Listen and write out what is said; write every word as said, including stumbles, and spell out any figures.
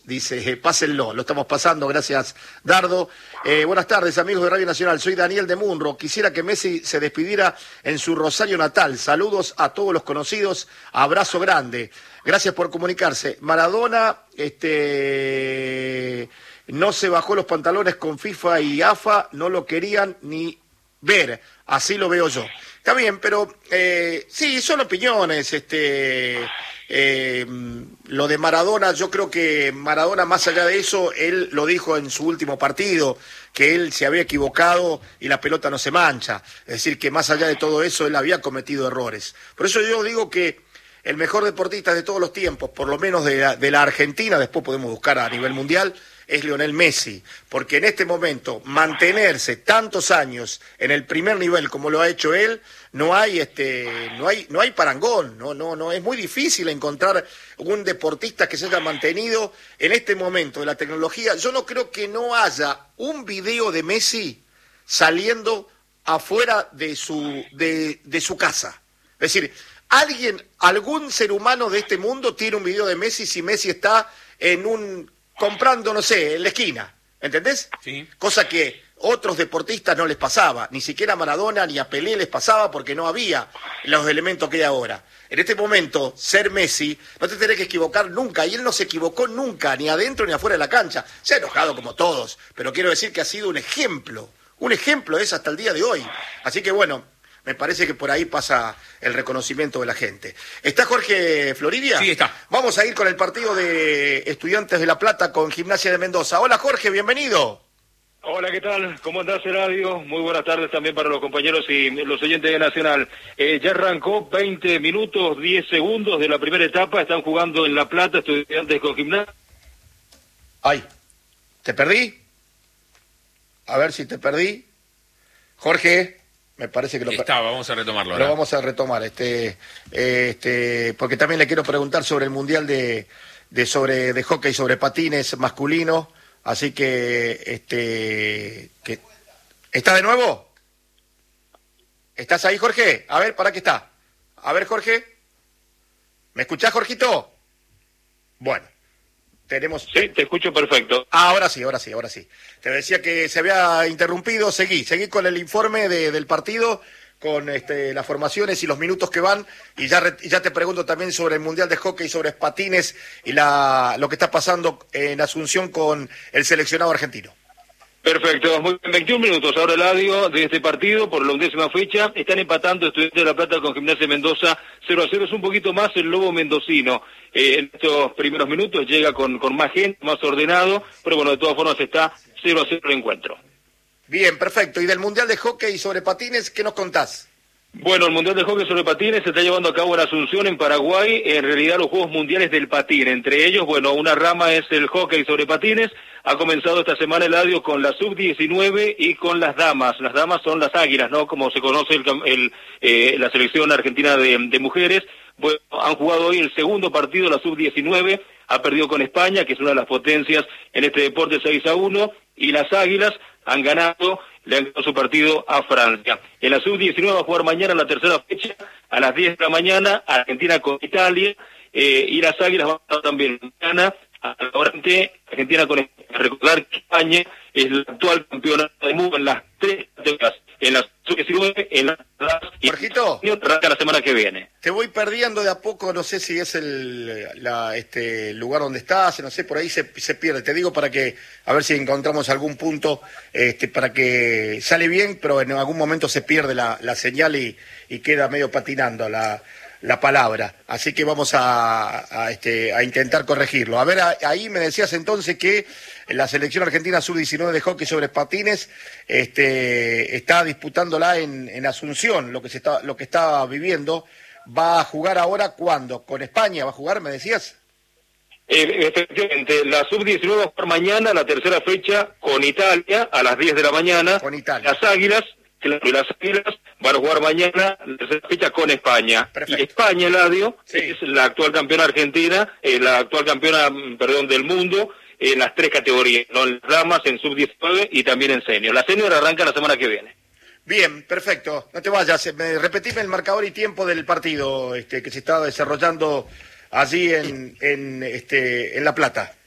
Dice, eh, pásenlo, lo estamos pasando, gracias Dardo. Eh, buenas tardes amigos de Radio Nacional, soy Daniel de Munro. Quisiera que Messi se despidiera en su Rosario natal. Saludos a todos los conocidos, abrazo grande. Gracias por comunicarse. Maradona este, no se bajó los pantalones con FIFA y AFA, no lo querían ni ver, así lo veo yo. Está bien, pero eh, sí, son opiniones, este... Eh, lo de Maradona, yo creo que Maradona, más allá de eso, él lo dijo en su último partido, que él se había equivocado y la pelota no se mancha. Es decir, que más allá de todo eso, él había cometido errores. Por eso yo digo que el mejor deportista de todos los tiempos, por lo menos de la, de la Argentina, después podemos buscar a nivel mundial, es Lionel Messi, porque en este momento mantenerse tantos años en el primer nivel como lo ha hecho él, no hay este no hay no hay parangón, no no no es muy difícil encontrar un deportista que se haya mantenido en este momento de la tecnología. Yo no creo que no haya un video de Messi saliendo afuera de su de, de su casa. Es decir, alguien, algún ser humano de este mundo tiene un video de Messi si Messi está en un comprando, no sé, en la esquina, ¿entendés? Sí. Cosa que otros deportistas no les pasaba, ni siquiera a Maradona ni a Pelé les pasaba porque no había los elementos que hay ahora. En este momento, ser Messi, no te tenés que equivocar nunca, y él no se equivocó nunca, ni adentro ni afuera de la cancha. Se ha enojado como todos, pero quiero decir que ha sido un ejemplo, un ejemplo es hasta el día de hoy. Así que bueno, me parece que por ahí pasa el reconocimiento de la gente. ¿Está Jorge Floridia? Sí, está. Vamos a ir con el partido de Estudiantes de La Plata con Gimnasia de Mendoza. Hola Jorge, bienvenido. Hola, ¿qué tal? ¿Cómo andás, Eladio? Muy buenas tardes también para los compañeros y los oyentes de Nacional. Eh, ya arrancó veinte minutos, diez segundos de la primera etapa. Están jugando en La Plata Estudiantes con Gimnasia. Ay, ¿te perdí? A ver si te perdí. Jorge... Me parece que lo estaba, vamos a retomarlo. Lo vamos a retomar, este, este, porque también le quiero preguntar sobre el mundial de, de sobre de hockey sobre patines masculino, así que, este, que ¿está de nuevo? ¿Estás ahí, Jorge? A ver, ¿para qué está? A ver, Jorge, ¿me escuchás, Jorgito? Bueno. Tenemos... Sí, te escucho perfecto. Ah, ahora sí, ahora sí, ahora sí. Te decía que se había interrumpido, seguí, seguí con el informe de, del partido, con este, las formaciones y los minutos que van, y ya, re, ya te pregunto también sobre el Mundial de Hockey, sobre patines y la, lo que está pasando en Asunción con el seleccionado argentino. Perfecto, muy bien, veintiún minutos ahora el audio de este partido por la undécima fecha. Están empatando Estudiantes de La Plata con Gimnasia de Mendoza cero a cero, es un poquito más el lobo mendocino. Eh, en estos primeros minutos llega con, con más gente, más ordenado, pero bueno, de todas formas está cero a cero el encuentro. Bien, perfecto. ¿Y del Mundial de Hockey sobre patines, qué nos contás? Bueno, el Mundial de Hockey sobre Patines se está llevando a cabo en Asunción, en Paraguay, en realidad los Juegos Mundiales del Patín. Entre ellos, bueno, una rama es el hockey sobre patines. Ha comenzado esta semana el audio con la sub diecinueve y con las damas. Las damas son las águilas, ¿no? Como se conoce el, el, eh, la selección argentina de, de mujeres. Bueno, han jugado hoy el segundo partido, la sub diecinueve, ha perdido con España, que es una de las potencias en este deporte, seis a uno, y las águilas han ganado, le han ganado su partido a Francia. En la sub diecinueve va a jugar mañana la tercera fecha, a las diez de la mañana, Argentina con Italia, eh, y las águilas van a estar también mañana, a la hora de Argentina con España. Recordar que España es la actual campeona del mundo en las tres categorías, en la sub diecinueve, en la y Jorgito, arranca la semana que viene. Te voy perdiendo de a poco, no sé si es el la, este lugar donde estás, no sé, por ahí se, se pierde. Te digo para que, a ver si encontramos algún punto, este, para que sale bien, pero en algún momento se pierde la, la señal y, y queda medio patinando la, la palabra. Así que vamos a, a, este, a intentar corregirlo. A ver, a, ahí me decías entonces que la selección argentina sub diecinueve de hockey sobre patines este, está disputándola en, en Asunción, lo que se está, lo que está viviendo. ¿Va a jugar ahora cuándo? ¿Con España va a jugar, me decías? Eh, efectivamente, la sub diecinueve va a jugar mañana, la tercera fecha, con Italia, a las diez de la mañana. Con Italia. Las Águilas, claro, y las Águilas van a jugar mañana, la tercera fecha, con España. Perfecto. Y España, Eladio, sí. es la actual campeona argentina, eh, la actual campeona, perdón, del mundo, en las tres categorías, ¿no? En las damas, en sub diecinueve y también en senior. La senior arranca la semana que viene. Bien, perfecto. No te vayas. Me, repetime el marcador y tiempo del partido este, que se está desarrollando allí en, en, este, en La Plata.